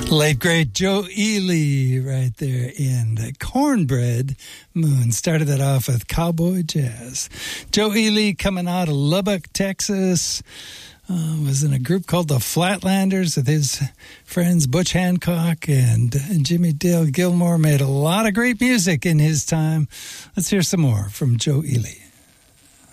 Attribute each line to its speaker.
Speaker 1: Late great Joe Ely right there in the Cornbread Moon. Started that off with Cowboy Jazz. Joe Ely coming out of Lubbock, Texas. Was in a group called the Flatlanders with his friends Butch Hancock and Jimmy Dale Gilmore. Made a lot of great music in his time. Let's hear some more from Joe Ely.